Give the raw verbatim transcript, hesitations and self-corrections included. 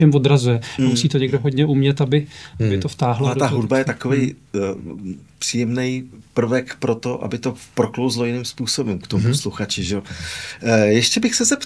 jen odrazuje. Mm. Musí to někdo hodně umět, aby, mm. aby to vtáhlo. A ta hudba je takový mm. uh, příjemný prvek pro to, aby to proklouzlo jiným způsobem k tomu mm. sluchači. Že? Uh, ještě bych se zeptal,